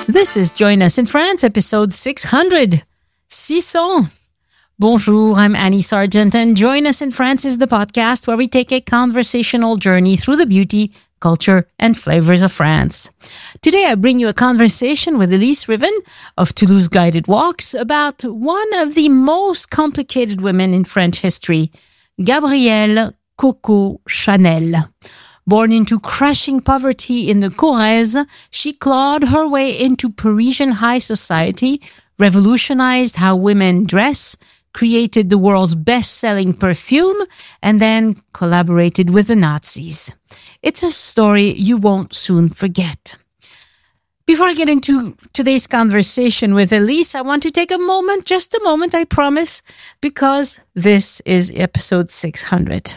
This is Join Us in France, episode 600. 600. Bonjour, I'm Annie Sargent, and Join Us in France is the podcast where we take a conversational journey through the beauty, culture, and flavors of France. Today, I bring you a conversation with Elise Riven of Toulouse Guided Walks about one of the most complicated women in French history, Gabrielle Coco Chanel. Born into crushing poverty in the Corrèze, she clawed her way into Parisian high society, revolutionized how women dress, created the world's best-selling perfume, and then collaborated with the Nazis. It's a story you won't soon forget. Before I get into today's conversation with Elise, I want to take a moment, just a moment, I promise, because this is episode 600.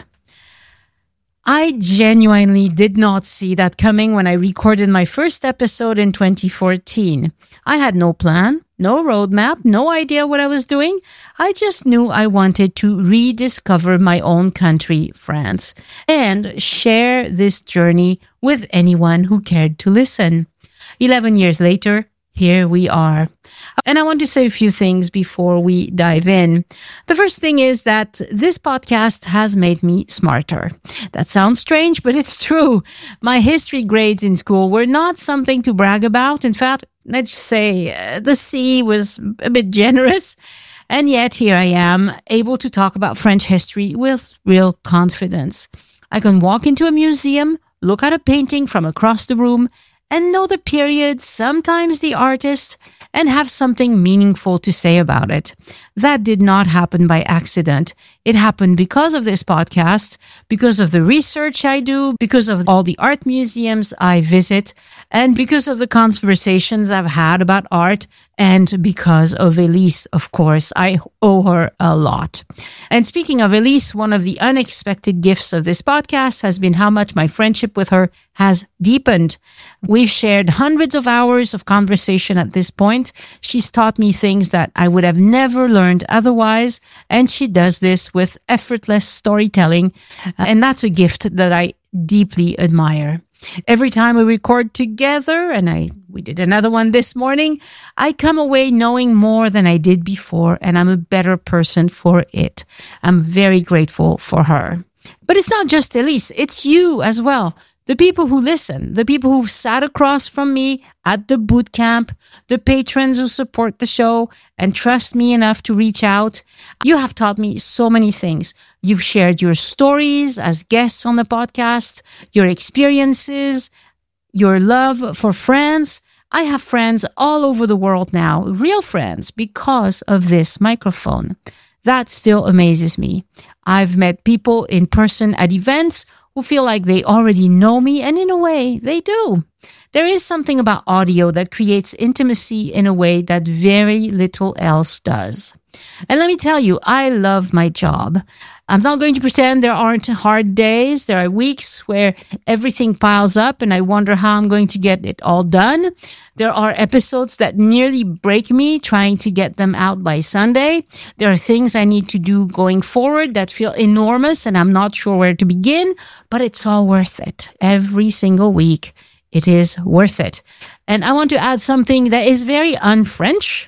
I genuinely did not see that coming when I recorded my first episode in 2014. I had no plan, no roadmap, no idea what I was doing. I just knew I wanted to rediscover my own country, France, and share this journey with anyone who cared to listen. 11 years later, here we are. And I want to say a few things before we dive in. The first thing is that this podcast has made me smarter. That sounds strange, but it's true. My history grades in school were not something to brag about. In fact, let's just say the C was a bit generous. And yet here I am, able to talk about French history with real confidence. I can walk into a museum, look at a painting from across the room, and know the period, sometimes the artist, and have something meaningful to say about it. That did not happen by accident. It happened because of this podcast, because of the research I do, because of all the art museums I visit, and because of the conversations I've had about art, and because of Elise, of course. I owe her a lot. And speaking of Elise, one of the unexpected gifts of this podcast has been how much my friendship with her has deepened. We've shared hundreds of hours of conversation at this point. She's taught me things that I would have never learned otherwise, and she does this with effortless storytelling, and that's a gift that I deeply admire. Every time we record together, and we did another one this morning, I come away knowing more than I did before, and I'm a better person for it. I'm very grateful for her. But it's not just Elise, it's you as well. The people who listen, the people who've sat across from me at the boot camp, the patrons who support the show and trust me enough to reach out. You have taught me so many things. You've shared your stories as guests on the podcast, your experiences, your love for France. I have friends all over the world now, real friends, because of this microphone. That still amazes me. I've met people in person at events who feel like they already know me, and in a way, they do. There is something about audio that creates intimacy in a way that very little else does. And let me tell you, I love my job. I'm not going to pretend there aren't hard days. There are weeks where everything piles up and I wonder how I'm going to get it all done. There are episodes that nearly break me trying to get them out by Sunday. There are things I need to do going forward that feel enormous and I'm not sure where to begin, but it's all worth it. Every single week, it is worth it. And I want to add something that is very un-French.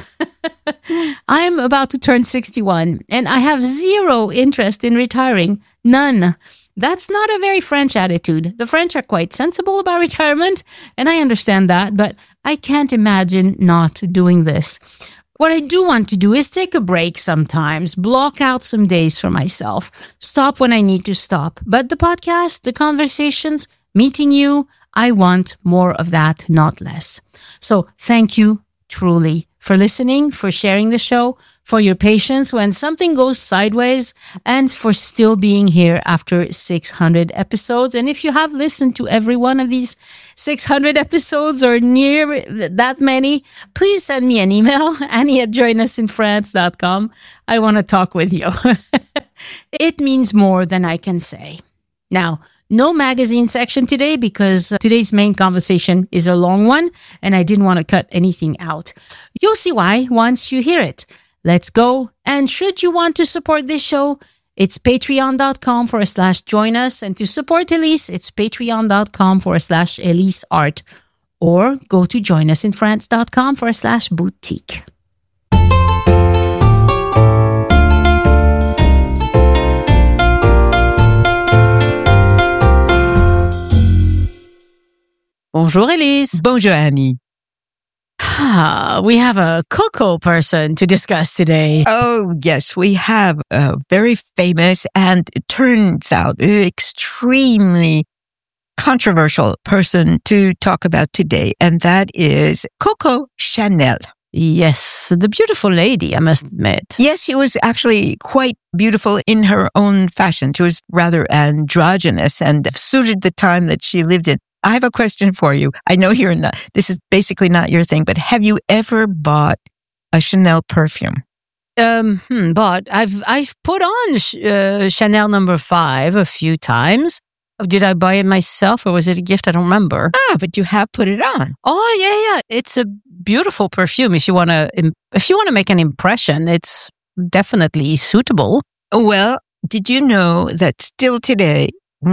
I'm about to turn 61 and I have zero interest in retiring. None. That's not a very French attitude. The French are quite sensible about retirement, and I understand that, but I can't imagine not doing this. What I do want to do is take a break sometimes, block out some days for myself, stop when I need to stop. But the podcast, the conversations, meeting you, I want more of that, not less. So thank you truly for listening, for sharing the show, for your patience when something goes sideways, and for still being here after 600 episodes. And if you have listened to every one of these 600 episodes or near that many, please send me an email, Annie@joinusinfrance.com. I want to talk with you. It means more than I can say. Now, no magazine section today because today's main conversation is a long one and I didn't want to cut anything out. You'll see why once you hear it. Let's go. And should you want to support this show, it's patreon.com/join us. And to support Elise, it's patreon.com/EliseArt. or go to joinusinfrance.com/boutique. Bonjour, Elise. Bonjour, Annie. We have a cocoa person to discuss today. Oh, yes, we have a very famous and it turns out extremely controversial person to talk about today, and that is Coco Chanel. Yes, the beautiful lady, I must admit. Yes, she was actually quite beautiful in her own fashion. She was rather androgynous and suited the time that she lived in. I have a question for you. I know this is basically not your thing, but have you ever bought a Chanel perfume? But I've put on Chanel number 5 a few times. Did I buy it myself or was it a gift? I don't remember. But you have put it on. Oh, yeah. It's a beautiful perfume. If you want to make an impression, it's definitely suitable. Well, did you know that still today,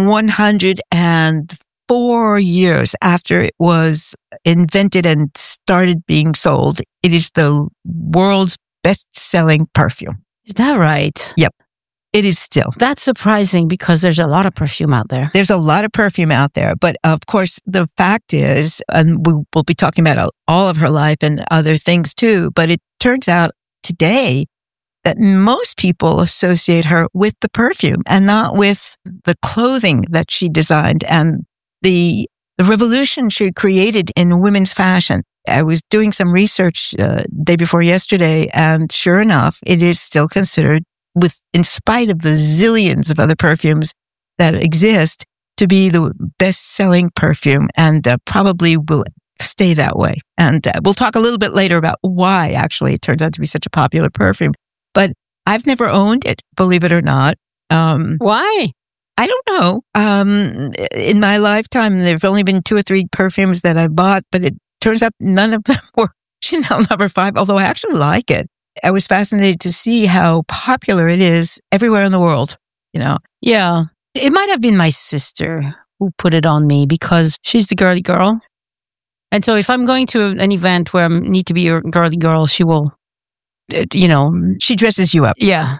104 years after it was invented and started being sold, it is the world's best-selling perfume. Is that right? Yep. It is still. That's surprising because there's a lot of perfume out there. There's a lot of perfume out there. But of course, the fact is, and we will be talking about all of her life and other things too, but it turns out today that most people associate her with the perfume and not with the clothing that she designed and the revolution she created in women's fashion. I was doing some research day before yesterday, and sure enough, it is still considered, in spite of the zillions of other perfumes that exist, to be the best-selling perfume, and probably will stay that way. And we'll talk a little bit later about why, actually, it turns out to be such a popular perfume. But I've never owned it, believe it or not. Why? I don't know. In my lifetime, there have only been 2 or 3 perfumes that I bought, but it turns out none of them were Chanel number 5, although I actually like it. I was fascinated to see how popular it is everywhere in the world, Yeah. It might have been my sister who put it on me because she's the girly girl. And so if I'm going to an event where I need to be a girly girl, she will, She dresses you up. Yeah.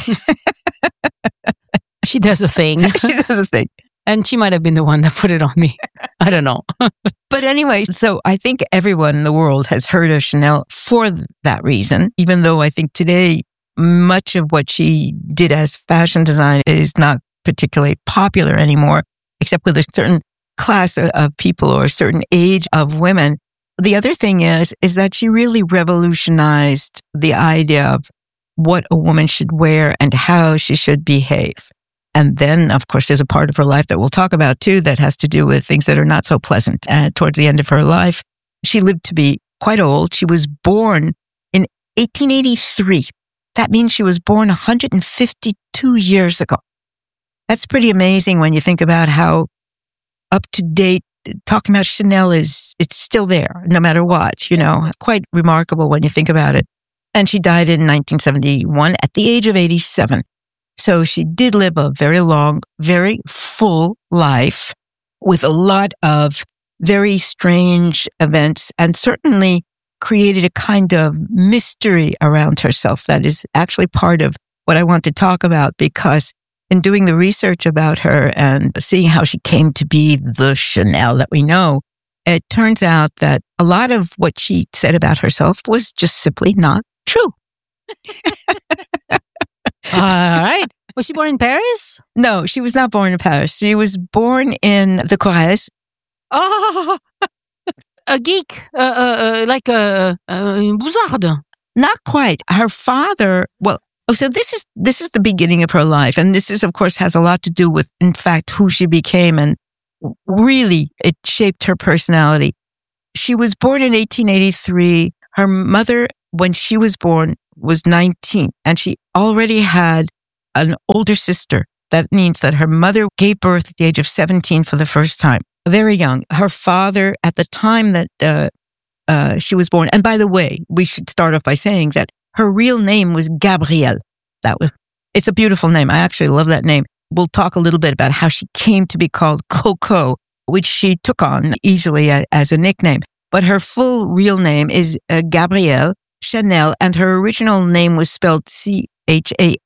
She does a thing. She does a thing. And she might have been the one that put it on me. I don't know. But anyway, so I think everyone in the world has heard of Chanel for that reason, even though I think today much of what she did as fashion design is not particularly popular anymore, except with a certain class of people or a certain age of women. The other thing is that she really revolutionized the idea of what a woman should wear and how she should behave. And then, of course, there's a part of her life that we'll talk about too that has to do with things that are not so pleasant. Towards the end of her life, she lived to be quite old. She was born in 1883. That means she was born 152 years ago. That's pretty amazing when you think about how up to date talking about Chanel it's still there, no matter what, quite remarkable when you think about it. And she died in 1971 at the age of 87. So she did live a very long, very full life with a lot of very strange events and certainly created a kind of mystery around herself that is actually part of what I want to talk about, because in doing the research about her and seeing how she came to be the Chanel that we know, it turns out that a lot of what she said about herself was just simply not true. All right. Was she born in Paris? No, she was not born in Paris. She was born in the Corrèze. Oh, a geek, like a bouzarde. Not quite. Her father, so this is the beginning of her life. And this is, of course, has a lot to do with, in fact, who she became. And really, it shaped her personality. She was born in 1883. Her mother, when she was born, was 19. And she already had an older sister. That means that her mother gave birth at the age of 17 for the first time. Very young. Her father, at the time that she was born, and by the way, we should start off by saying that her real name was Gabrielle. It's a beautiful name. I actually love that name. We'll talk a little bit about how she came to be called Coco which she took on easily as a nickname. But her full real name is Gabrielle Chanel, and her original name was spelled Chasnel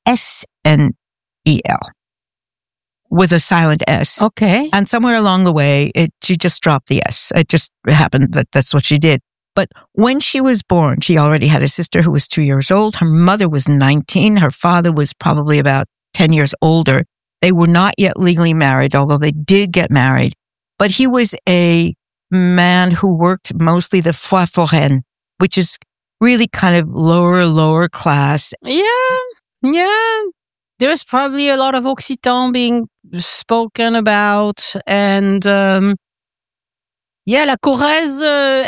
with a silent S. Okay. And somewhere along the way, she just dropped the S. It just happened that that's what she did. But when she was born, she already had a sister who was 2 years old. Her mother was 19. Her father was probably about 10 years older. They were not yet legally married, although they did get married. But he was a man who worked mostly the foire foraine, which is really kind of lower class. Yeah. There's probably a lot of Occitan being spoken about, and la Corrèze,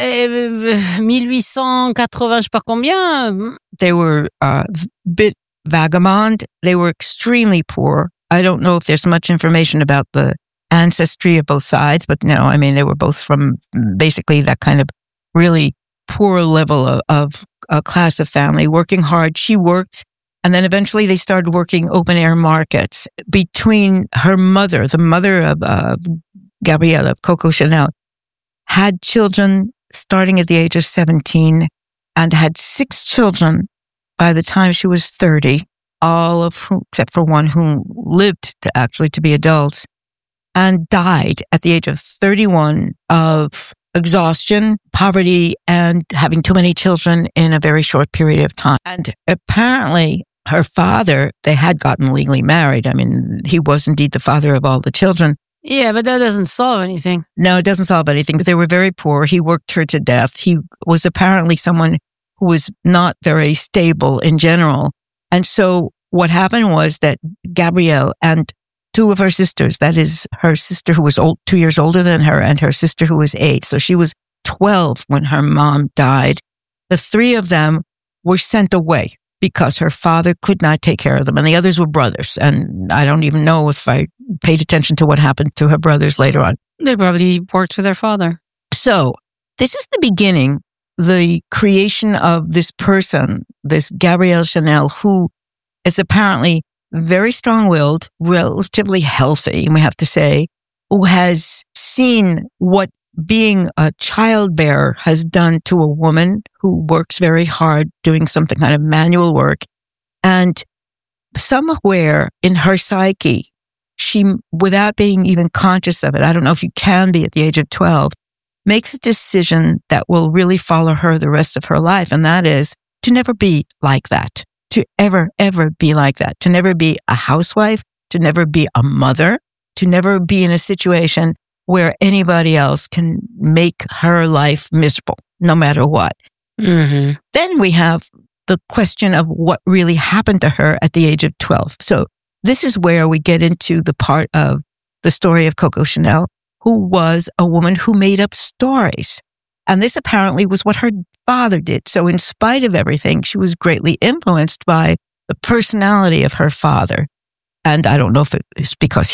1880, je sais pas combien. They were a bit vagabond. They were extremely poor. I don't know if there's much information about the ancestry of both sides, but no, I mean, they were both from basically that kind of really poor level of a class of family, working hard. She worked. And then eventually they started working open air markets. Between her mother, the mother of Gabrielle, of Coco Chanel, had children starting at the age of 17 and had 6 children by the time she was 30, all of whom, except for one who lived to be adults, and died at the age of 31 of exhaustion, poverty, and having too many children in a very short period of time. And apparently, her father, they had gotten legally married. I mean, he was indeed the father of all the children. Yeah, but that doesn't solve anything. No, it doesn't solve anything. But they were very poor. He worked her to death. He was apparently someone who was not very stable in general. And so what happened was that Gabrielle and 2 of her sisters, that is her sister who was 2 years older than her and her sister who was 8. So she was 12 when her mom died. The 3 of them were sent away because her father could not take care of them. And the others were brothers. And I don't even know if I paid attention to what happened to her brothers later on. They probably worked with their father. So this is the beginning, the creation of this person, this Gabrielle Chanel, who is apparently very strong-willed, relatively healthy, we have to say, who has seen what being a childbearer has done to a woman who works very hard doing something kind of manual work. And somewhere in her psyche, she, without being even conscious of it, I don't know if you can be at the age of 12, makes a decision that will really follow her the rest of her life. And that is to never be like that, to ever be like that, to never be a housewife, to never be a mother, to never be in a situation where anybody else can make her life miserable, no matter what. Mm-hmm. Then we have the question of what really happened to her at the age of 12. So this is where we get into the part of the story of Coco Chanel, who was a woman who made up stories. And this apparently was what her father did. So in spite of everything, she was greatly influenced by the personality of her father. And I don't know if it was because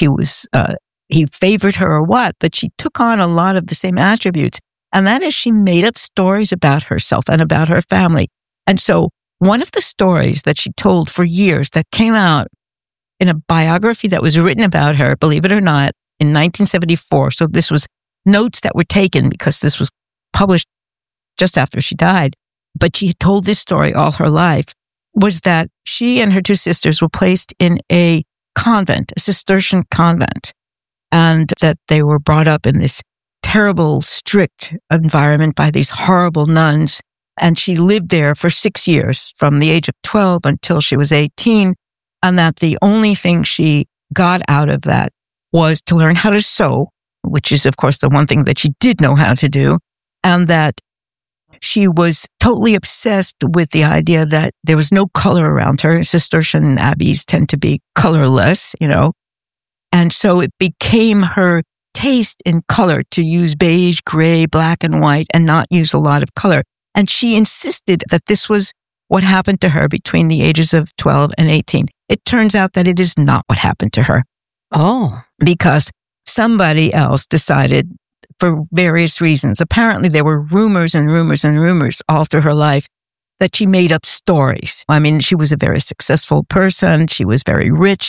he favored her or what, but she took on a lot of the same attributes. And that is, she made up stories about herself and about her family. And so one of the stories that she told for years that came out in a biography that was written about her, believe it or not, in 1974. So this was notes that were taken because this was published just after she died. But she had told this story all her life, was that she and her 2 sisters were placed in a convent, a Cistercian convent, and that they were brought up in this terrible, strict environment by these horrible nuns. And she lived there for 6 years, from the age of 12 until she was 18. And that the only thing she got out of that was to learn how to sew, which is, of course, the one thing that she did know how to do. And that she was totally obsessed with the idea that there was no color around her. Cistercian abbeys tend to be colorless, you know. And so it became her taste in color to use beige, gray, black, and white and not use a lot of color. And she insisted that this was what happened to her between the ages of 12 and 18. It turns out that it is not what happened to her. Oh. Because somebody else decided, for various reasons, apparently there were rumors and rumors and rumors all through her life that she made up stories. I mean, she was a very successful person. She was very rich.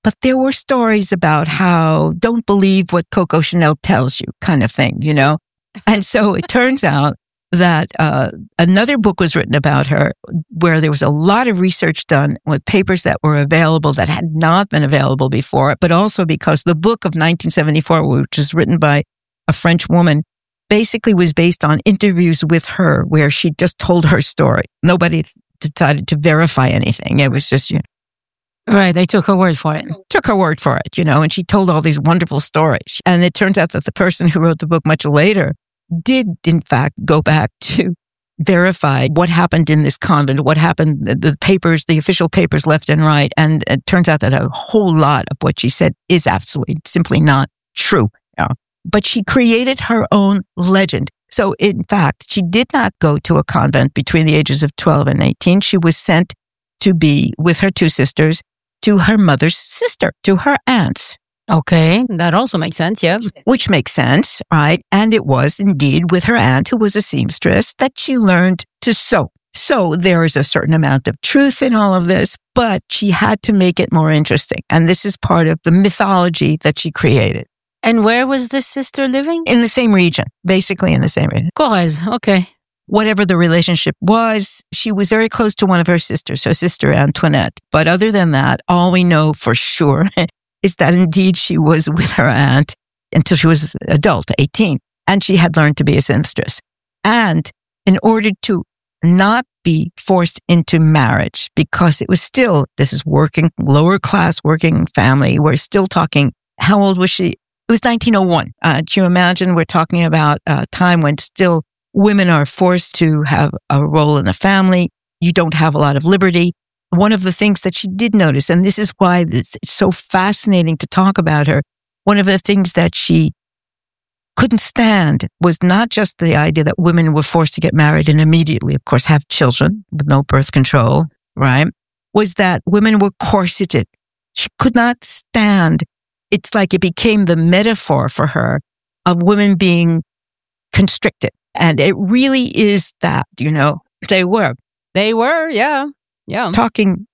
But there were stories about how don't believe what Coco Chanel tells you kind of thing, you know? And so it turns out that another book was written about her where there was a lot of research done with papers that were available that had not been available before, but also because the book of 1974, which was written by a French woman, basically was based on interviews with her where she just told her story. Nobody decided to verify anything. It was just, Right, they took her word for it. Took her word for it, and she told all these wonderful stories. And it turns out that the person who wrote the book much later did, in fact, go back to verify what happened in this convent, what happened, the papers, the official papers left and right. And it turns out that a whole lot of what she said is absolutely simply not true. But she created her own legend. So, in fact, she did not go to a convent between the ages of 12 and 18. She was sent to be with her two sisters to her mother's sister, to her aunts. Okay, that also makes sense, yeah. Which makes sense, right? And it was indeed with her aunt, who was a seamstress, that she learned to sew. So there is a certain amount of truth in all of this, but she had to make it more interesting. And this is part of the mythology that she created. And where was this sister living? In the same region, basically in the same region. Corrèze, okay. Whatever the relationship was, she was very close to one of her sisters, her sister Antoinette. But other than that, all we know for sure is that indeed she was with her aunt until she was adult, 18, and she had learned to be a seamstress. And in order to not be forced into marriage, because it was still, this is working, lower class working family, we're still talking, how old was she? It was 1901. Do you imagine we're talking about a time when still women are forced to have a role in the family. You don't have a lot of liberty. One of the things that she did notice, and this is why it's so fascinating to talk about her, one of the things that she couldn't stand was not just the idea that women were forced to get married and immediately, of course, have children with no birth control, right? Was that women were corseted. She could not stand. It's like it became the metaphor for her of women being constricted. And it really is that, they were. They were, yeah. Yeah. Talking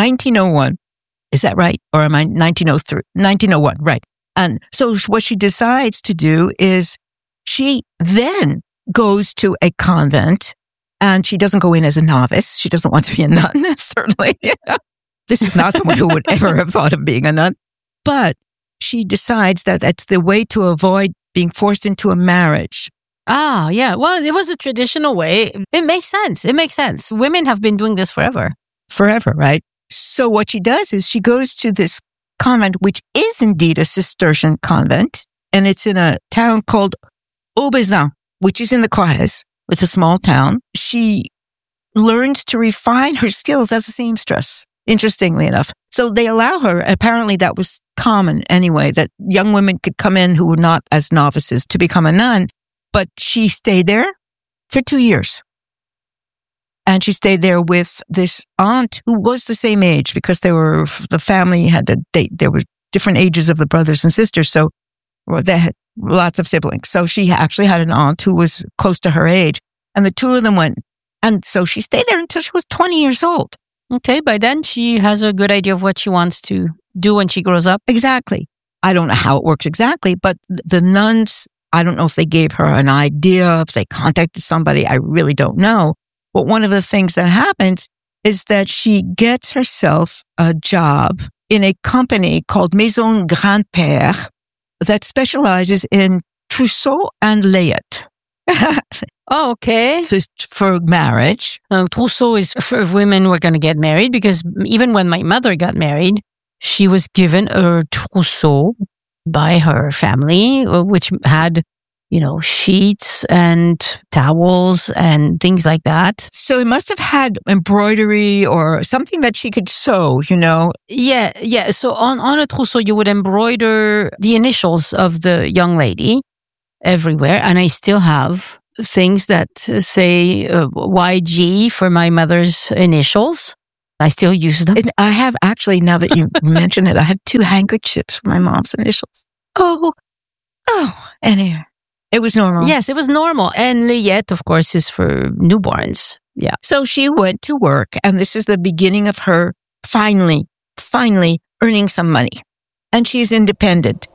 1901. Is that right? Or am I 1903? 1901, right. And so what she decides to do is she then goes to a convent and she doesn't go in as a novice. She doesn't want to be a nun, certainly. This is not someone who would ever have thought of being a nun. But she decides that that's the way to avoid being forced into a marriage. Ah, yeah. Well, it was a traditional way. It makes sense. It makes sense. Women have been doing this forever. Forever, right? So what she does is she goes to this convent, which is indeed a Cistercian convent, and it's in a town called Aubezan, which is in the Corrèze. It's a small town. She learns to refine her skills as a seamstress, interestingly enough. So they allow her, apparently that was common anyway, that young women could come in who were not as novices to become a nun. But she stayed there for 2 years. And she stayed there with this aunt who was the same age because the family had to date. There were different ages of the brothers and sisters. So they had lots of siblings. So she actually had an aunt who was close to her age. And the two of them went. And so she stayed there until she was 20 years old. Okay. By then she has a good idea of what she wants to do when she grows up. Exactly. I don't know how it works exactly, but the nuns, I don't know if they gave her an idea, if they contacted somebody. I really don't know. But one of the things that happens is that she gets herself a job in a company called Maison Grand-Père that specializes in trousseau and layette. Oh, okay. So it's for marriage. Trousseau is for women who are going to get married because even when my mother got married, she was given a trousseau by her family, which had, sheets and towels and things like that. So it must have had embroidery or something that she could sew, Yeah. So on a trousseau, you would embroider the initials of the young lady everywhere. And I still have things that say YG for my mother's initials. I still use them. And I have actually, now that you mention it, I have 2 handkerchiefs for my mom's initials. Oh, anyway, it was normal. Yes, it was normal. And layette, of course, is for newborns. Yeah. So she went to work, and this is the beginning of her finally earning some money. and she's independent.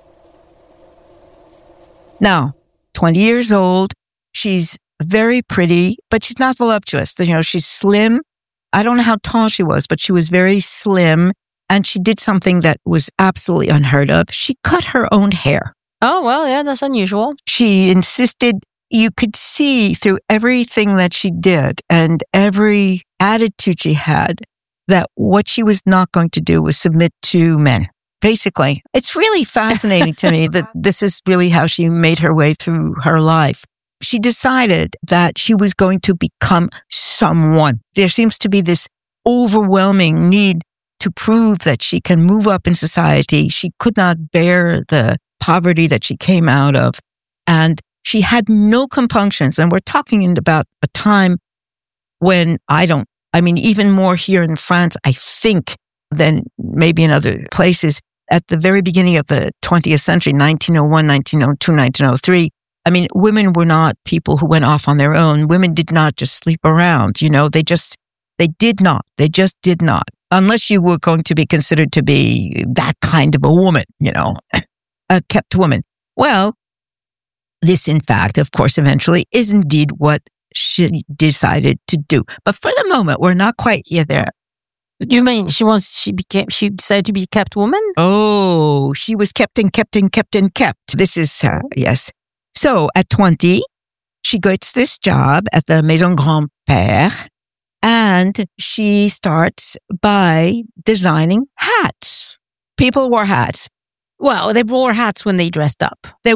Now, 20 years old, she's very pretty, but she's not voluptuous. You know, she's slim. I don't know how tall she was, but she was very slim, and she did something that was absolutely unheard of. She cut her own hair. Oh, well, yeah, that's unusual. She insisted you could see through everything that she did and every attitude she had that what she was not going to do was submit to men. Basically, it's really fascinating to me that this is really how she made her way through her life. She decided that she was going to become someone. There seems to be this overwhelming need to prove that she can move up in society. She could not bear the poverty that she came out of. And she had no compunctions. And we're talking about a time when even more here in France, I think, than maybe in other places. At the very beginning of the 20th century, 1901, 1902, 1903, women were not people who went off on their own. Women did not just sleep around, you know, they just did not. Unless you were going to be considered to be that kind of a woman, you know, a kept woman. Well, this, in fact, of course, eventually is indeed what she decided to do. But for the moment, we're not quite yet there. You mean she decided to be a kept woman? Oh, she was kept. This is her, yes. So at 20, she gets this job at the Maison Grand-Père, and she starts by designing hats. People wore hats. Well, they wore hats when they dressed up. But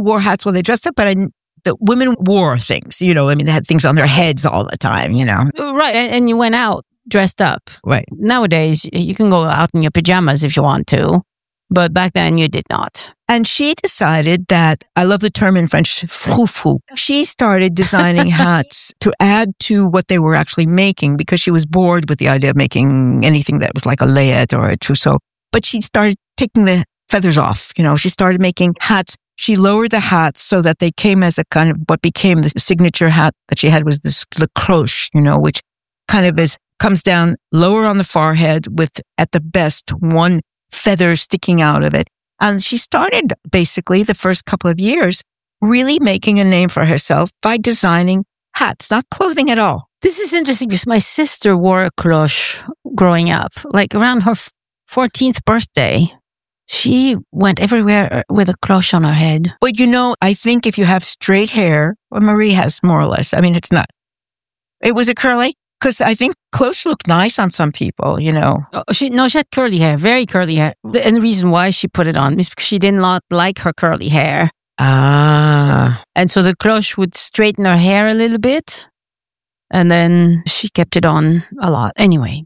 the women wore things, you know, they had things on their heads all the time, you know. Right, and you went out dressed up. Right. Nowadays, you can go out in your pajamas if you want to, but back then you did not. And she decided that, I love the term in French, frou-frou. She started designing hats to add to what they were actually making because she was bored with the idea of making anything that was like a layette or a trousseau. But she started taking the feathers off, you know, she started making hats. She lowered the hats so that they came as a kind of what became the signature hat that she had was the cloche, you know, which kind of comes down lower on the forehead with, at the best, one feather sticking out of it. And she started basically the first couple of years really making a name for herself by designing hats, not clothing at all. This is interesting because my sister wore a cloche growing up, like around her 14th birthday. She went everywhere with a cloche on her head. But you know, I think if you have straight hair, well, Marie has more or less. It's not. It was a curly? Because I think cloche look nice on some people, you know. She had curly hair, very curly hair. And the reason why she put it on is because she did not like her curly hair. Ah. And so the cloche would straighten her hair a little bit. And then she kept it on a lot. Anyway,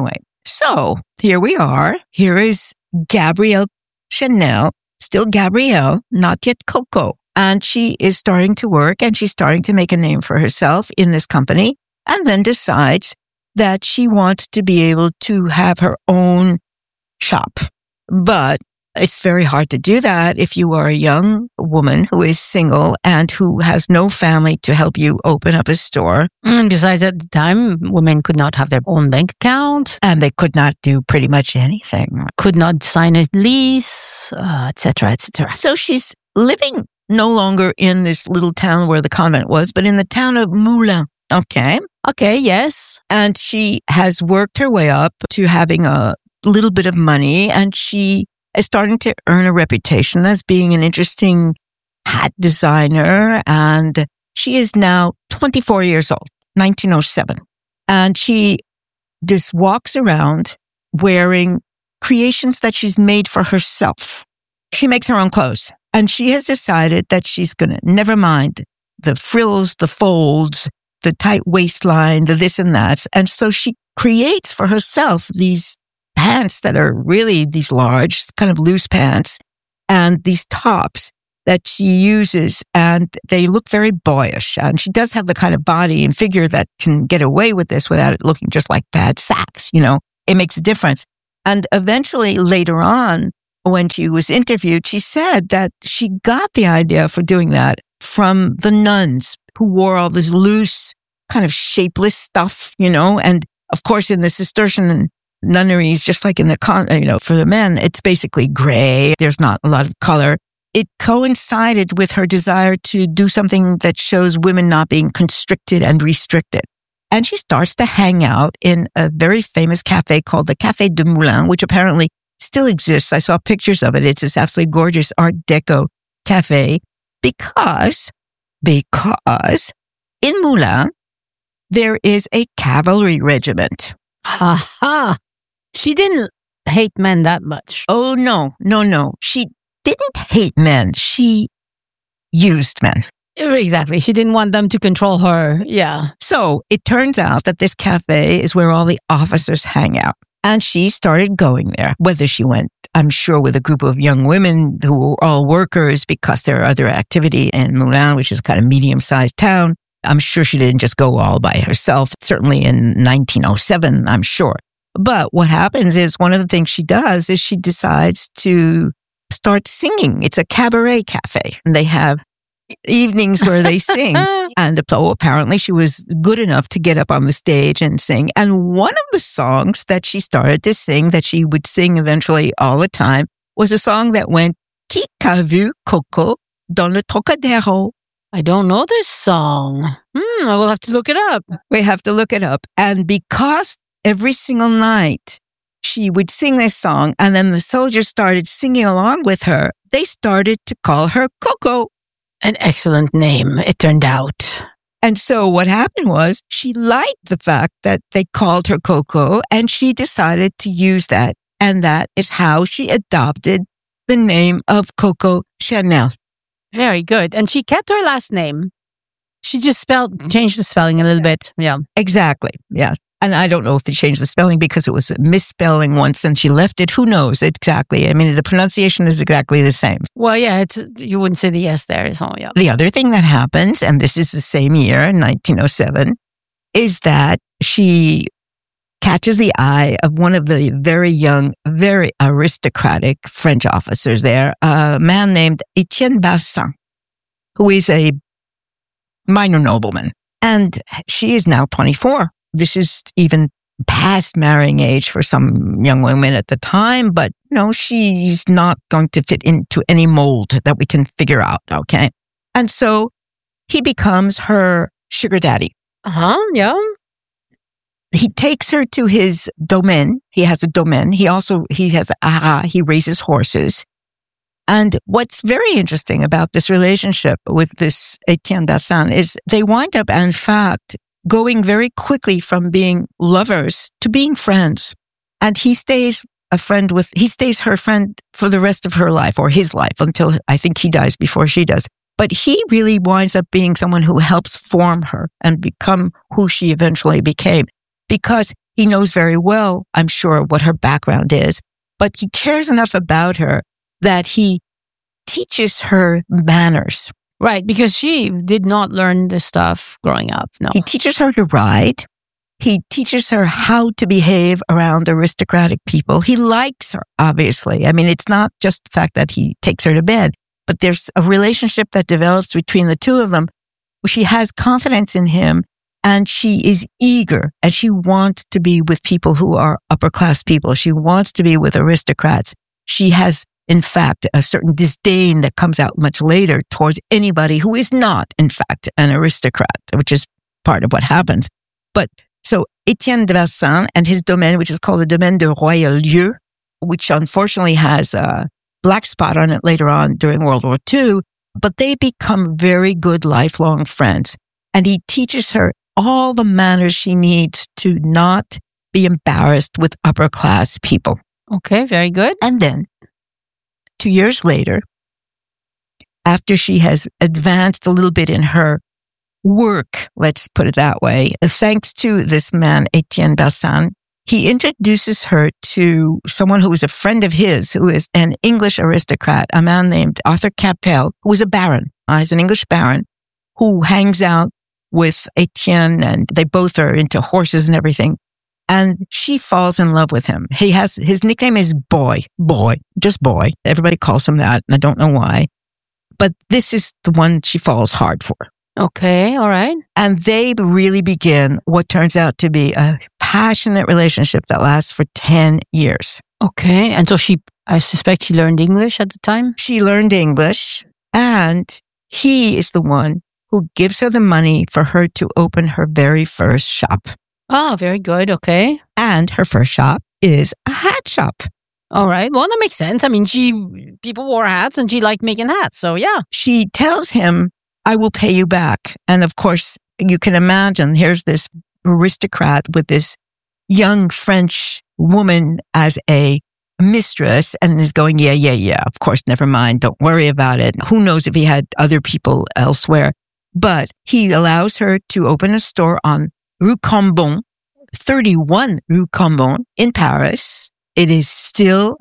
so here we are. Here is Gabrielle Chanel, still Gabrielle, not yet Coco. And she is starting to work and she's starting to make a name for herself in this company, and then decides that she wants to be able to have her own shop. But it's very hard to do that if you are a young woman who is single and who has no family to help you open up a store. And besides, at the time, women could not have their own bank account. And they could not do pretty much anything. Could not sign a lease, etc., etc. So she's living no longer in this little town where the convent was, but in the town of Moulins. Okay, yes. And she has worked her way up to having a little bit of money, and she is starting to earn a reputation as being an interesting hat designer. And she is now 24 years old, 1907. And she just walks around wearing creations that she's made for herself. She makes her own clothes. And she has decided that she's going to never mind the frills, the folds, the tight waistline, the this and that. And so she creates for herself these pants that are really these large, kind of loose pants, and these tops that she uses, and they look very boyish. And she does have the kind of body and figure that can get away with this without it looking just like bad sacks, you know. It makes a difference. And eventually, later on, when she was interviewed, she said that she got the idea for doing that from the nuns who wore all this loose, kind of shapeless stuff, you know. And of course, in the Cistercian nunneries, just like in the for the men, it's basically gray. There's not a lot of color. It coincided with her desire to do something that shows women not being constricted and restricted. And she starts to hang out in a very famous cafe called the Café de Moulins, which apparently still exists. I saw pictures of it. It's this absolutely gorgeous Art Deco cafe because in Moulins, there is a cavalry regiment. Aha! She didn't hate men that much. Oh, no. She didn't hate men. She used men. Exactly. She didn't want them to control her. Yeah. So it turns out that this cafe is where all the officers hang out. And she started going there, whether she went, I'm sure, with a group of young women who were all workers because there are other activity in Moulins, which is a kind of medium-sized town. I'm sure she didn't just go all by herself, certainly in 1907, I'm sure. But what happens is one of the things she does is she decides to start singing. It's a cabaret cafe, and they have evenings where they sing. And so apparently she was good enough to get up on the stage and sing. And one of the songs that she started to sing, that she would sing eventually all the time, was a song that went, Qui a vu Coco dans le Trocadero? I don't know this song. I will have to look it up. We have to look it up. And because every single night she would sing this song and then the soldiers started singing along with her, they started to call her Coco. An excellent name, it turned out. And so what happened was she liked the fact that they called her Coco and she decided to use that. And that is how she adopted the name of Coco Chanel. Very good. And she kept her last name. She just changed the spelling a little bit. Yeah. Exactly. Yeah. And I don't know if they changed the spelling because it was a misspelling once and she left it. Who knows exactly? I mean, the pronunciation is exactly the same. Well, yeah, you wouldn't say the S there. So, yeah. The other thing that happens, and this is the same year, 1907, is that she catches the eye of one of the very young, very aristocratic French officers there, a man named Etienne Bastien, who is a minor nobleman. And she is now 24. This is even past marrying age for some young women at the time, but no, she's not going to fit into any mold that we can figure out, okay? And so he becomes her sugar daddy. Yeah. He takes her to his domain. He has a domain. He has he raises horses. And what's very interesting about this relationship with this Etienne Bastien is they wind up, in fact, going very quickly from being lovers to being friends. And he stays her friend for the rest of her life, or his life, until I think he dies before she does. But he really winds up being someone who helps form her and become who she eventually became, because he knows very well, I'm sure, what her background is, but he cares enough about her that he teaches her manners. Right, because she did not learn this stuff growing up. No. He teaches her to ride. He teaches her how to behave around aristocratic people. He likes her, obviously. I mean, it's not just the fact that he takes her to bed, but there's a relationship that develops between the two of them. She has confidence in him, and she is eager, and she wants to be with people who are upper class people. She wants to be with aristocrats. She has, in fact, a certain disdain that comes out much later towards anybody who is not, in fact, an aristocrat, which is part of what happens. But so Etienne de Bastien and his domain, which is called the Domaine de Royaulieu, which unfortunately has a black spot on it later on during World War II, but they become very good lifelong friends. And he teaches her all the manners she needs to not be embarrassed with upper class people. Okay, very good. And then 2 years later, after she has advanced a little bit in her work, let's put it that way, thanks to this man, Etienne Bastien, he introduces her to someone who is a friend of his, who is an English aristocrat, a man named Arthur Capel, who is a baron. He's an English baron who hangs out with Etienne, and they both are into horses and everything. And she falls in love with him. His nickname is Boy, just Boy. Everybody calls him that, and I don't know why. But this is the one she falls hard for. Okay, all right. And they really begin what turns out to be a passionate relationship that lasts for 10 years. Okay. And so I suspect she learned English at the time? She learned English, and he is the one who gives her the money for her to open her very first shop. Oh, very good. Okay. And her first shop is a hat shop. All right. Well, that makes sense. I mean, people wore hats and she liked making hats. So yeah. She tells him, I will pay you back. And of course, you can imagine here's this aristocrat with this young French woman as a mistress and is going, yeah. Of course, never mind. Don't worry about it. Who knows if he had other people elsewhere. But he allows her to open a store on Rue Cambon, 31 Rue Cambon in Paris. It is still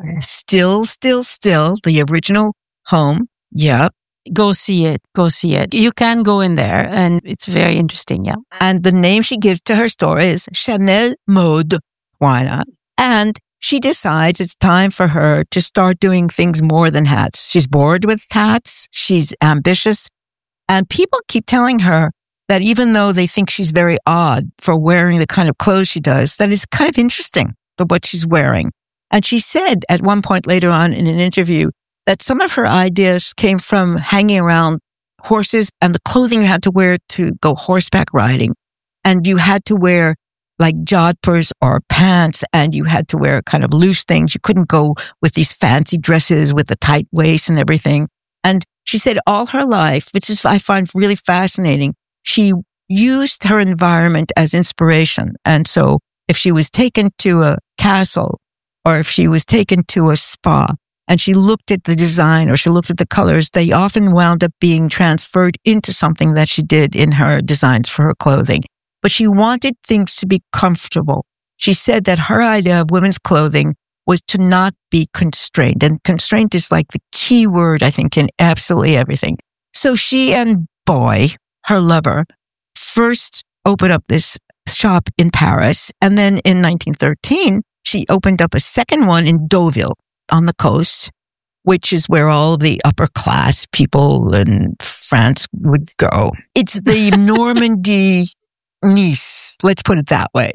the original home. Yeah. Go see it. You can go in there and it's very interesting. Yeah. And the name she gives to her store is Chanel Mode. Why not? And she decides it's time for her to start doing things more than hats. She's bored with hats. She's ambitious. And people keep telling her that even though they think she's very odd for wearing the kind of clothes she does, that it's kind of interesting for what she's wearing. And she said at one point later on in an interview that some of her ideas came from hanging around horses and the clothing you had to wear to go horseback riding. And you had to wear like jodhpurs or pants, and you had to wear kind of loose things. You couldn't go with these fancy dresses with the tight waist and everything. And she said all her life, which is I find really fascinating, she used her environment as inspiration. And so if she was taken to a castle or if she was taken to a spa and she looked at the design or she looked at the colors, they often wound up being transferred into something that she did in her designs for her clothing. But she wanted things to be comfortable. She said that her idea of women's clothing was to not be constrained. And constraint is like the key word, I think, in absolutely everything. So she and Boy, her lover, first opened up this shop in Paris. And then in 1913, she opened up a second one in Deauville on the coast, which is where all the upper class people in France would go. It's the Normandy Nice, let's put it that way,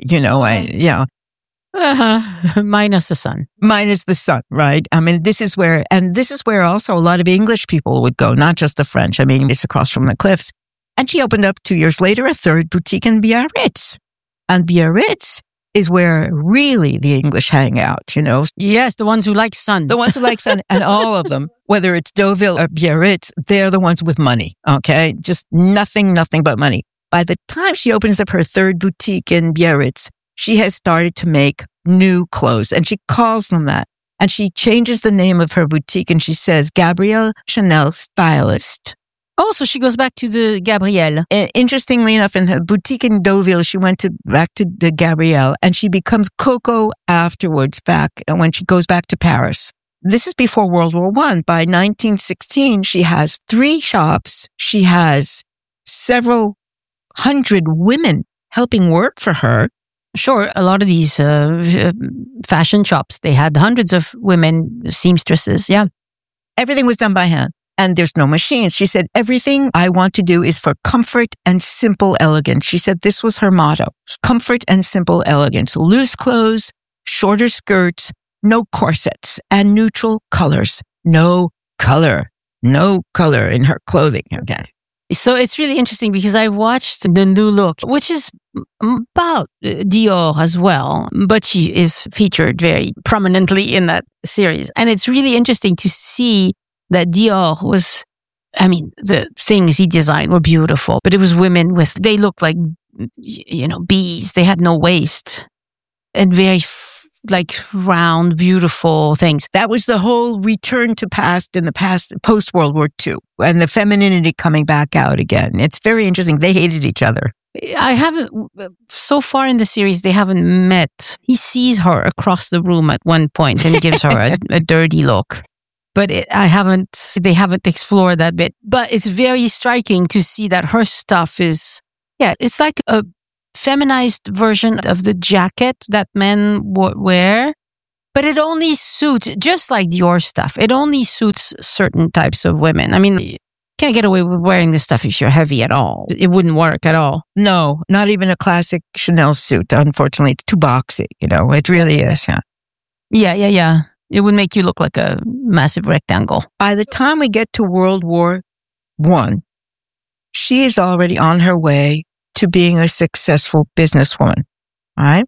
Minus the sun. Minus the sun, right? I mean, this is where also a lot of English people would go, not just the French. I mean, it's across from the cliffs. And she opened up 2 years later a third boutique in Biarritz. And Biarritz is where really the English hang out, Yes, the ones who like sun. The ones who like sun, and all of them, whether it's Deauville or Biarritz, they're the ones with money, okay? Just nothing but money. By the time she opens up her third boutique in Biarritz, she has started to make new clothes, and she calls them that. And she changes the name of her boutique, and she says, Gabrielle Chanel Stylist. Oh, so she goes back to the Gabrielle. Interestingly enough, in her boutique in Deauville, she went back to the Gabrielle, and she becomes Coco afterwards when she goes back to Paris. This is before World War I. By 1916, she has 3 shops. She has several hundred women helping work for her. Sure, a lot of these fashion shops, they had hundreds of women seamstresses, yeah. Everything was done by hand, and there's no machines. She said, everything I want to do is for comfort and simple elegance. She said this was her motto, comfort and simple elegance. Loose clothes, shorter skirts, no corsets, and neutral colors. No color in her clothing, okay. So it's really interesting because I've watched The New Look, which is about Dior as well, but she is featured very prominently in that series. And it's really interesting to see that Dior was, the things he designed were beautiful, but it was women they looked like, bees. They had no waist and very round, beautiful things. That was the whole return to past in the past, post-World War II, and the femininity coming back out again. It's very interesting. They hated each other. So far in the series, they haven't met. He sees her across the room at one point and gives her a dirty look. But they haven't explored that bit. But it's very striking to see that her stuff it's like a feminized version of the jacket that men wear, but it only suits, just like Dior stuff, it only suits certain types of women. can't get away with wearing this stuff if you're heavy at all. It wouldn't work at all. No, not even a classic Chanel suit. Unfortunately, it's too boxy. It really is. Yeah. Yeah. It would make you look like a massive rectangle. By the time we get to World War I, she is already on her way to being a successful businesswoman. All right.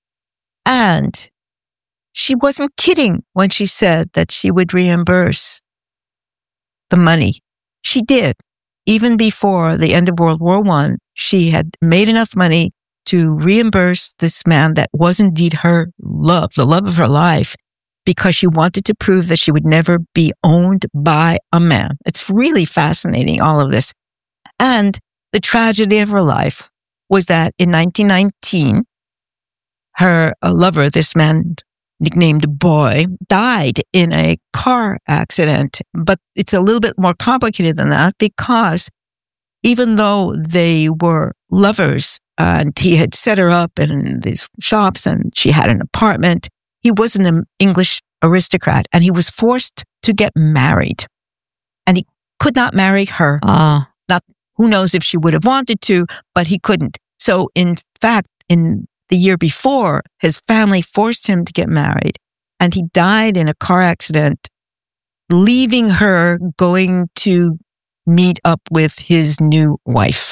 And she wasn't kidding when she said that she would reimburse the money. She did. Even before the end of World War I, she had made enough money to reimburse this man that was indeed her love, the love of her life, because she wanted to prove that she would never be owned by a man. It's really fascinating, all of this. And the tragedy of her life was that in 1919, her lover, this man nicknamed Boy, died in a car accident. But it's a little bit more complicated than that, because even though they were lovers and he had set her up in these shops and she had an apartment, he was an English aristocrat and he was forced to get married. And he could not marry her. Not, who knows if she would have wanted to, but he couldn't. So in fact, in the year before, his family forced him to get married, and he died in a car accident, leaving her going to meet up with his new wife.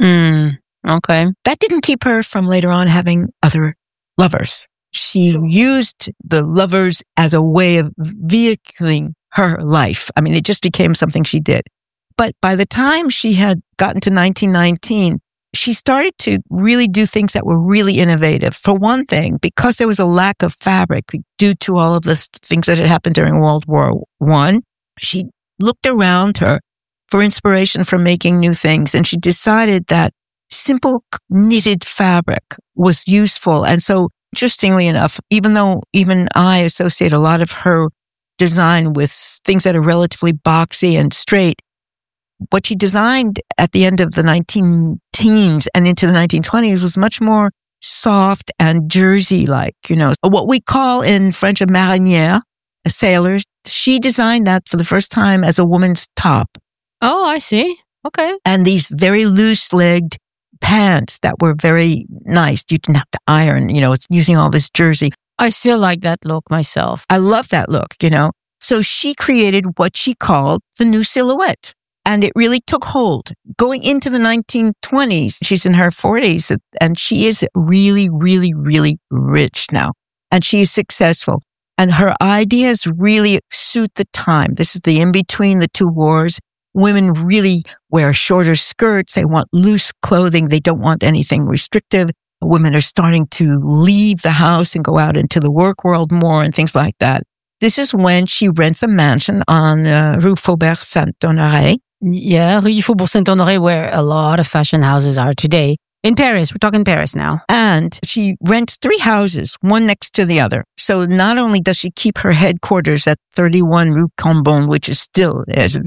Okay. That didn't keep her from later on having other lovers. She used the lovers as a way of vehicling her life. I mean, it just became something she did. But by the time she had gotten to 1919, she started to really do things that were really innovative. For one thing, because there was a lack of fabric due to all of the things that had happened during World War I, she looked around her for inspiration for making new things. And she decided that simple knitted fabric was useful. And so, interestingly enough, even though even I associate a lot of her design with things that are relatively boxy and straight, what she designed at the end of the 19-teens and into the 1920s was much more soft and jersey-like, what we call in French a marinière, a sailor. She designed that for the first time as a woman's top. Oh, I see. Okay. And these very loose-legged pants that were very nice. You didn't have to iron, it's using all this jersey. I still like that look myself. I love that look, So she created what she called the new silhouette. And it really took hold. Going into the 1920s, she's in her 40s, and she is really, really, really rich now. And she is successful. And her ideas really suit the time. This is the in-between the two wars. Women really wear shorter skirts. They want loose clothing. They don't want anything restrictive. Women are starting to leave the house and go out into the work world more and things like that. This is when she rents a mansion on Rue Faubourg Saint-Honoré. Yeah, Rue Faubourg Saint-Honoré, where a lot of fashion houses are today. In Paris, we're talking Paris now. And she rents 3 houses, one next to the other. So not only does she keep her headquarters at 31 Rue Cambon, which is still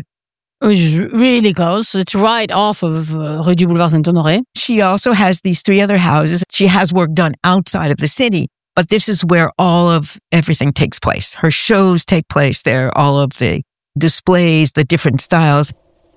really close. It's right off of Rue du Boulevard Saint-Honoré. She also has these 3 other houses. She has work done outside of the city, but this is where all of everything takes place. Her shows take place there, all of the displays, the different styles.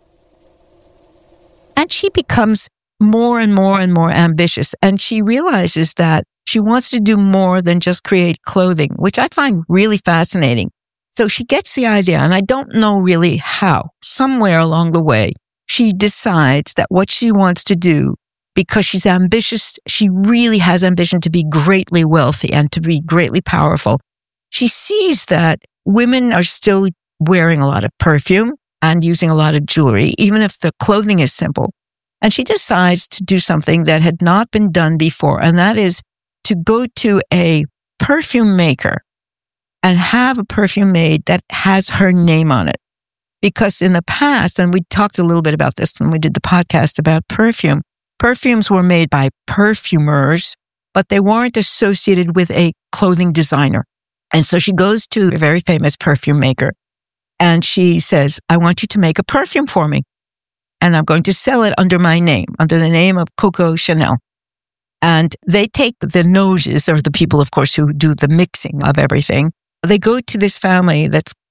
And she becomes more and more and more ambitious. And she realizes that she wants to do more than just create clothing, which I find really fascinating. So she gets the idea, and I don't know really how. Somewhere along the way, she decides that what she wants to do, because she's ambitious, she really has ambition to be greatly wealthy and to be greatly powerful. She sees that women are still wearing a lot of perfume and using a lot of jewelry, even if the clothing is simple. And she decides to do something that had not been done before, and that is to go to a perfume maker and have a perfume made that has her name on it. Because in the past, and we talked a little bit about this when we did the podcast about perfume, perfumes were made by perfumers, but they weren't associated with a clothing designer. And so she goes to a very famous perfume maker and she says, I want you to make a perfume for me. And I'm going to sell it under my name, under the name of Coco Chanel. And they take the noses, or the people, of course, who do the mixing of everything. They go to this family that's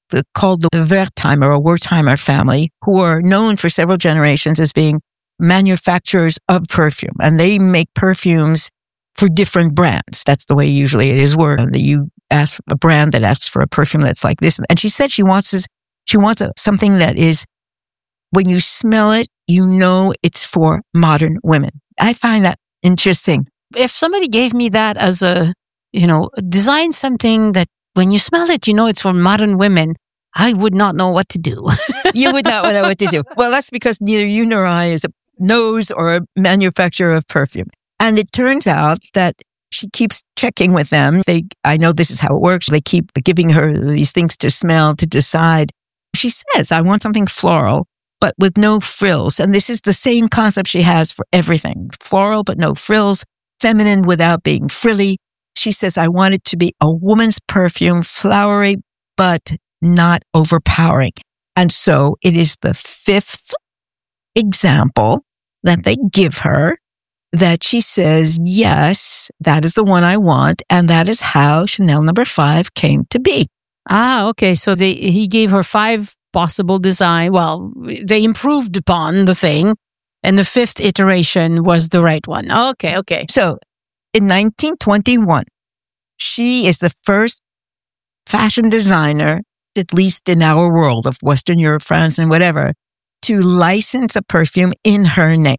called the Wertheimer or Wertheimer family, who are known for several generations as being manufacturers of perfume. And they make perfumes for different brands. That's the way usually it is worded. You ask a brand that asks for a perfume that's like this. And she said she wants something that is, when you smell it, you know it's for modern women. I find that interesting. If somebody gave me that as design something that when you smell it, you know it's for modern women, I would not know what to do. You would not know what to do. Well, that's because neither you nor I knows or a manufacturer of perfume. And it turns out that she keeps checking with them. I know this is how it works. They keep giving her these things to smell, to decide. She says, I want something floral, but with no frills. And this is the same concept she has for everything. Floral, but no frills. Feminine without being frilly. She says, I want it to be a woman's perfume, flowery, but not overpowering. And so it is the fifth example that they give her that she says, yes, that is the one I want. And that is how Chanel No. 5 came to be. Ah, okay. So he gave her 5 possible design. Well, they improved upon the thing. And the 5th iteration was the right one. Okay. So in 1921, she is the first fashion designer, at least in our world of Western Europe, France, and whatever, to license a perfume in her name.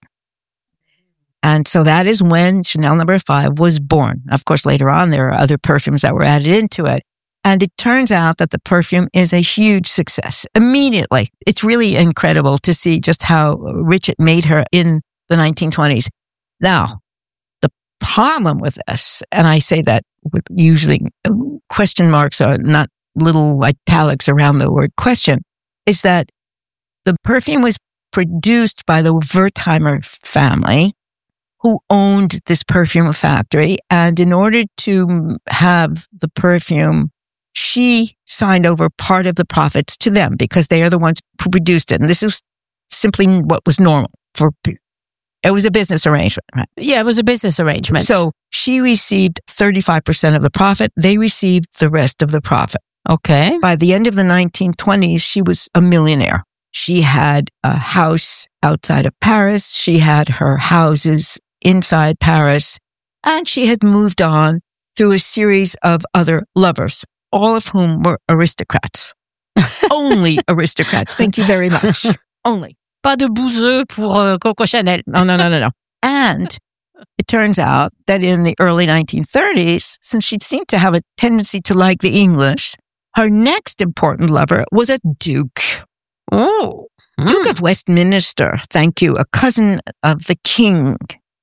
And so that is when Chanel No. 5 was born. Of course, later on, there are other perfumes that were added into it. And it turns out that the perfume is a huge success immediately. It's really incredible to see just how rich it made her in the 1920s. Now, the problem with this, and I say that with using question marks or not little italics around the word question, is that the perfume was produced by the Wertheimer family, who owned this perfume factory. And in order to have the perfume, she signed over part of the profits to them because they are the ones who produced it. And this is simply what was normal it was a business arrangement, right? Yeah, it was a business arrangement. So she received 35% of the profit. They received the rest of the profit. Okay. By the end of the 1920s, she was a millionaire. She had a house outside of Paris. She had her houses inside Paris. And she had moved on through a series of other lovers, all of whom were aristocrats. Only aristocrats. Thank you very much. Only. Pas de bouseux pour Coco Chanel. No. And it turns out that in the early 1930s, since she seemed to have a tendency to like the English, her next important lover was a duke. Oh. Duke of Westminster. Thank you. A cousin of the king.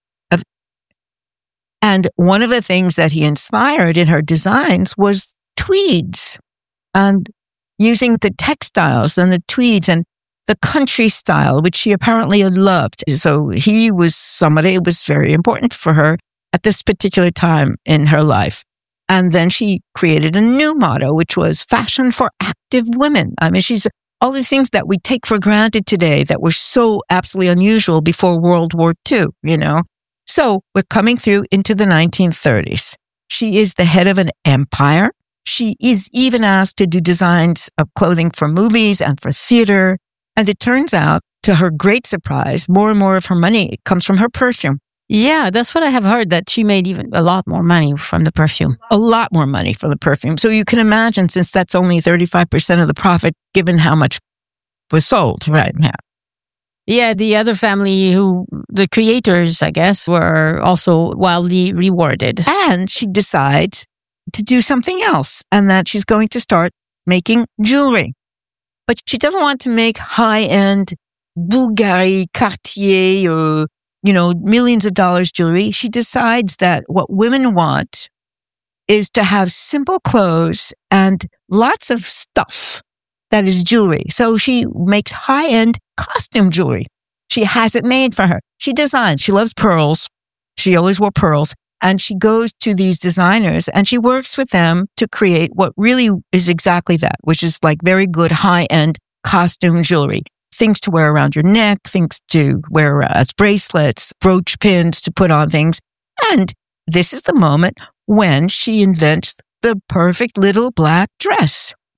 And one of the things that he inspired in her designs was tweeds and using the textiles and the tweeds and the country style, which she apparently loved. So he was somebody who was very important for her at this particular time in her life. And then she created a new motto, which was fashion for active women. I mean, she's all these things that we take for granted today that were so absolutely unusual before World War II, So we're coming through into the 1930s. She is the head of an empire. She is even asked to do designs of clothing for movies and for theater. And it turns out, to her great surprise, more and more of her money comes from her perfume. Yeah, that's what I have heard, that she made even a lot more money from the perfume. A lot more money from the perfume. So you can imagine, since that's only 35% of the profit, given how much was sold right now. Yeah, the other family the creators, I guess, were also wildly rewarded. And she decides to do something else, and that she's going to start making jewelry. But she doesn't want to make high-end Bulgari, Cartier, millions of dollars jewelry. She decides that what women want is to have simple clothes and lots of stuff that is jewelry. So she makes high-end costume jewelry. She has it made for her. She designs. She loves pearls. She always wore pearls. And she goes to these designers and she works with them to create what really is exactly that, which is like very good high-end costume jewelry. Things to wear around your neck, things to wear as bracelets, brooch pins to put on things. And this is the moment when she invents the perfect little black dress.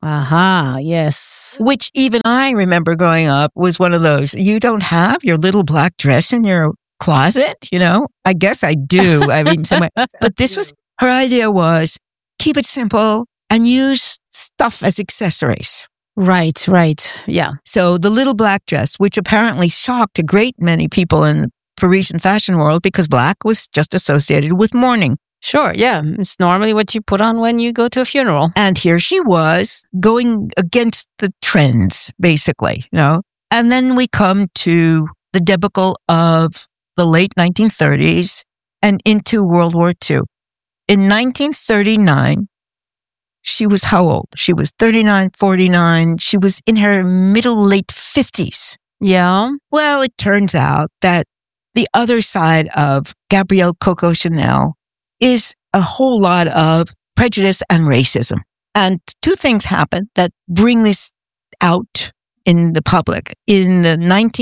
Aha, yes. Which even I remember growing up was one of those, you don't have your little black dress in your closet, you know? I guess I do. I mean, somewhere. But this was, her idea was keep it simple and use stuff as accessories. Right. Yeah. So the little black dress, which apparently shocked a great many people in the Parisian fashion world because black was just associated with mourning. Sure, yeah. It's normally what you put on when you go to a funeral. And here she was going against the trends, basically, you know. And then we come to the debacle of the late 1930s and into World War II. In 1939, she was how old? She was 39, 49. She was in her late 50s. Yeah. Well, it turns out that the other side of Gabrielle Coco Chanel is a whole lot of prejudice and racism. And two things happen that bring this out in the public. In the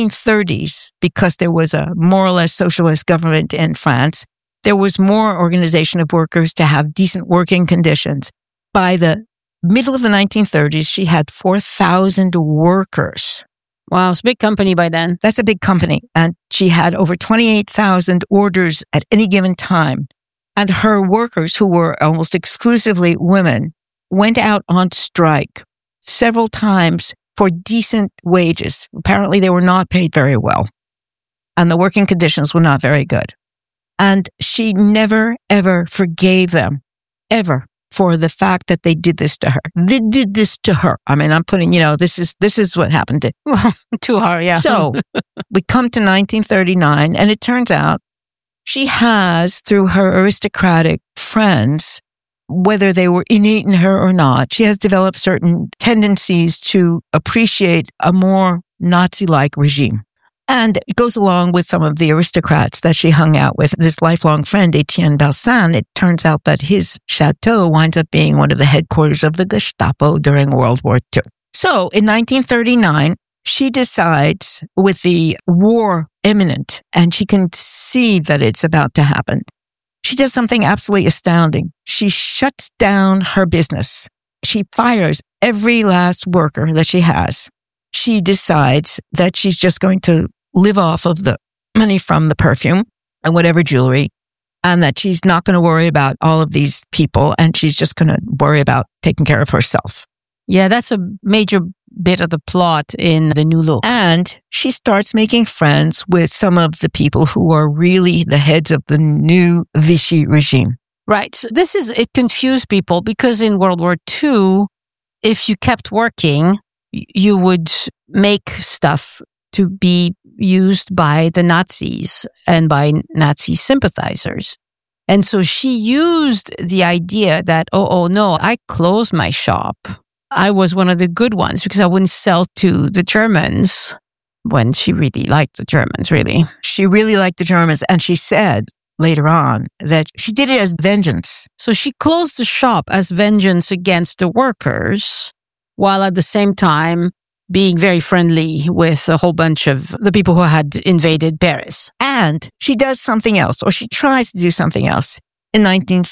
1930s, because there was a more or less socialist government in France, there was more organization of workers to have decent working conditions. By the middle of the 1930s, she had 4,000 workers. Wow, it's a big company by then. That's a big company. And she had over 28,000 orders at any given time. And her workers, who were almost exclusively women, went out on strike several times for decent wages. Apparently, they were not paid very well. And the working conditions were not very good. And she never, ever forgave them, ever, for the fact that they did this to her. They did this to her. I mean, I'm putting, this is what happened to her, yeah. So we come to 1939, and it turns out she has, through her aristocratic friends, whether they were innate in her or not, she has developed certain tendencies to appreciate a more Nazi-like regime. And it goes along with some of the aristocrats that she hung out with. This lifelong friend, Etienne Balsan, it turns out that his chateau winds up being one of the headquarters of the Gestapo during World War II. So in 1939, she decides, with the war imminent, and she can see that it's about to happen, she does something absolutely astounding. She shuts down her business. She fires every last worker that she has. She decides that she's just going to live off of the money from the perfume and whatever jewelry, and that she's not going to worry about all of these people, and she's just going to worry about taking care of herself. Yeah, that's a major bit of the plot in The New Look. And she starts making friends with some of the people who are really the heads of the new Vichy regime. Right. So it confused people because in World War II, if you kept working, you would make stuff to be used by the Nazis and by Nazi sympathizers. And so she used the idea that, oh no, I closed my shop. I was one of the good ones because I wouldn't sell to the Germans when she really liked the Germans, really. She really liked the Germans. And she said later on that she did it as vengeance. So she closed the shop as vengeance against the workers, while at the same time being very friendly with a whole bunch of the people who had invaded Paris. And she does something else, or she tries to do something else. In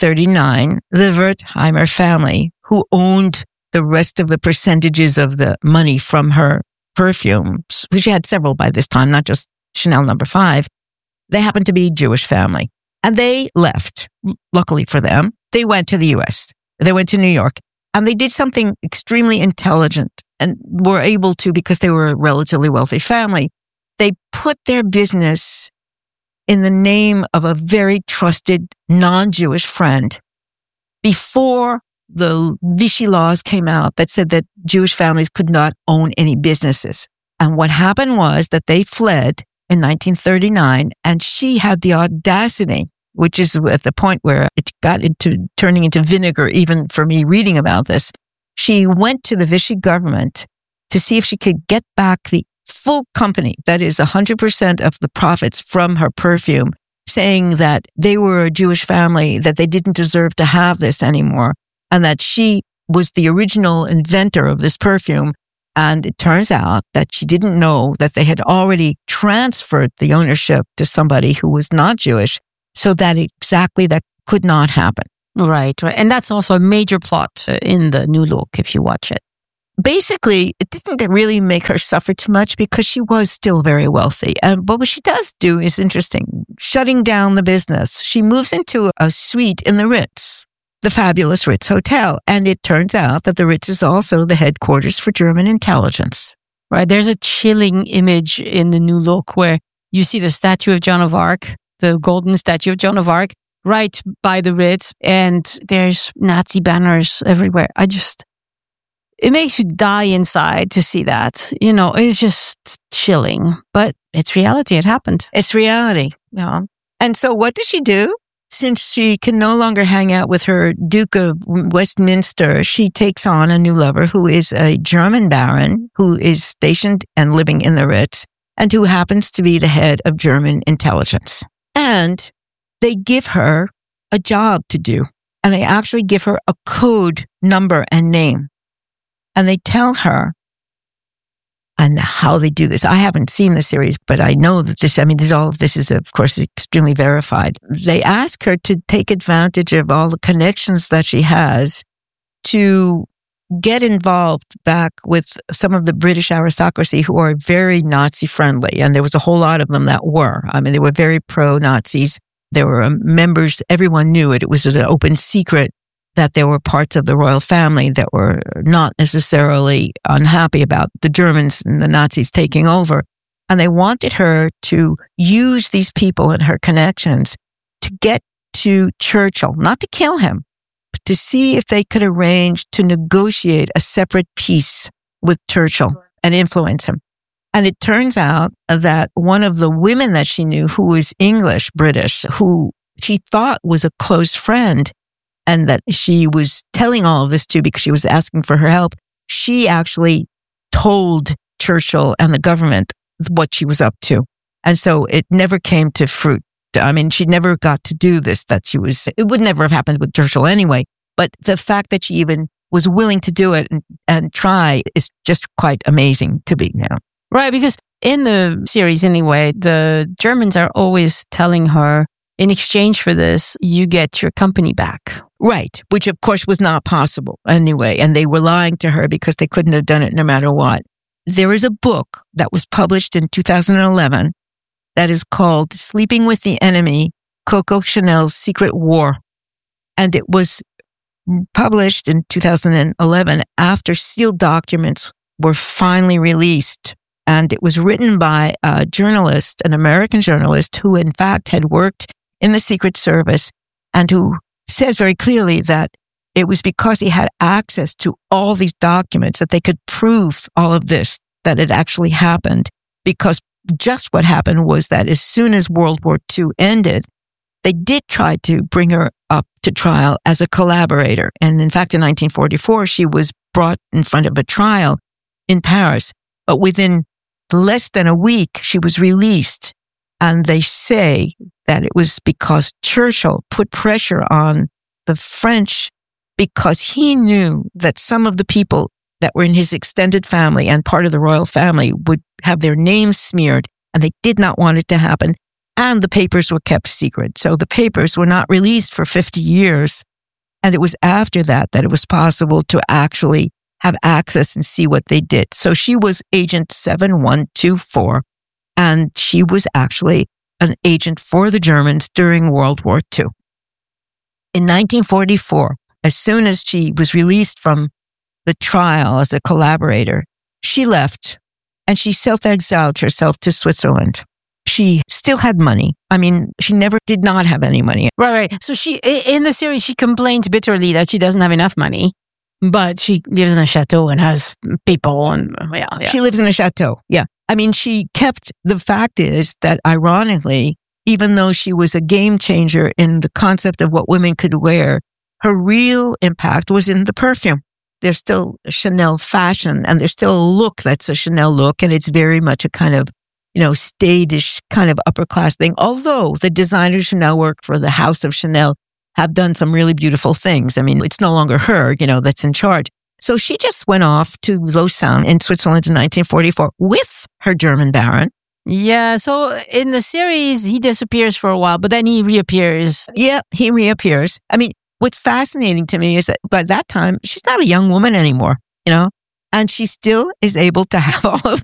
1939, the Wertheimer family, who owned the rest of the percentages of the money from her perfumes, which she had several by this time, not just Chanel No. 5, they happened to be a Jewish family. And they left, luckily for them. They went to the U.S. They went to New York. And they did something extremely intelligent and were able to, because they were a relatively wealthy family, they put their business in the name of a very trusted non-Jewish friend before the Vichy laws came out that said that Jewish families could not own any businesses. And what happened was that they fled in 1939, and she had the audacity, which is at the point where it got into turning into vinegar, even for me reading about this. She went to the Vichy government to see if she could get back the full company, that is 100% of the profits from her perfume, saying that they were a Jewish family, that they didn't deserve to have this anymore, and that she was the original inventor of this perfume. And it turns out that she didn't know that they had already transferred the ownership to somebody who was not Jewish, so that that could not happen. Right. And that's also a major plot in The New Look, if you watch it. basically, it didn't really make her suffer too much because she was still very wealthy. But what she does do is interesting. Shutting down the business. She moves into a suite in the Ritz, the fabulous Ritz Hotel. And it turns out that the Ritz is also the headquarters for German intelligence. Right. There's a chilling image in the new look where you see the statue of Joan of Arc, the golden statue of Joan of Arc, right by the Ritz. And there's Nazi banners everywhere. It makes you die inside to see that. You know, it's just chilling. But it's reality. It happened. It's reality. Yeah. And so what does she do? Since she can no longer hang out with her Duke of Westminster, she takes on a new lover who is a German baron who is stationed and living in the Ritz and who happens to be the head of German intelligence. And they give her a job to do. And they actually give her a code number and name. And they tell her, and how they do this. I haven't seen the series, but I know that all of this is, of course, extremely verified. They ask her to take advantage of all the connections that she has to get involved back with some of the British aristocracy who are very Nazi friendly. And there was a whole lot of them that were. They were very pro-Nazis. There were members, everyone knew it. It was an open secret that there were parts of the royal family that were not necessarily unhappy about the Germans and the Nazis taking over. And they wanted her to use these people and her connections to get to Churchill, not to kill him, but to see if they could arrange to negotiate a separate peace with Churchill and influence him. And it turns out that one of the women that she knew, who was English, British, who she thought was a close friend, and that she was telling all of this to because she was asking for her help, she actually told Churchill and the government what she was up to. And so it never came to fruit. She never got to do this, it would never have happened with Churchill anyway. But the fact that she even was willing to do it and try is just quite amazing to be, Right, because in the series anyway, the Germans are always telling her, in exchange for this, you get your company back. Right, which of course was not possible anyway. And they were lying to her because they couldn't have done it no matter what. There is a book that was published in 2011 that is called Sleeping with the Enemy, Coco Chanel's Secret War. And it was published in 2011 after sealed documents were finally released. And it was written by a journalist, an American journalist, who in fact had worked in the Secret Service and who says very clearly that it was because he had access to all these documents that they could prove all of this, that it actually happened. Because just what happened was that as soon as World War II ended, they did try to bring her up to trial as a collaborator. And in fact, in 1944, she was brought in front of a trial in Paris. But within less than a week, she was released. And they say that it was because Churchill put pressure on the French because he knew that some of the people that were in his extended family and part of the royal family would have their names smeared, and they did not want it to happen. And the papers were kept secret. So the papers were not released for 50 years. And it was after that it was possible to actually have access and see what they did. So she was Agent 7124. And she was actually an agent for the Germans during World War II. In 1944, as soon as she was released from the trial as a collaborator, she left and she self-exiled herself to Switzerland. She still had money. She never did not have any money. Right. So in the series, she complains bitterly that she doesn't have enough money, but she lives in a chateau and has people and yeah. She lives in a chateau. Yeah. She kept, the fact is that ironically, even though she was a game changer in the concept of what women could wear, her real impact was in the perfume. There's still Chanel fashion and there's still a look that's a Chanel look. And it's very much a kind of, staidish kind of upper class thing. Although the designers who now work for the House of Chanel have done some really beautiful things. It's no longer her, that's in charge. So she just went off to Lausanne in Switzerland in 1944 with her German baron. Yeah, so in the series, he disappears for a while, but then he reappears. Yeah, he reappears. What's fascinating to me is that by that time, she's not a young woman anymore, and she still is able to have all of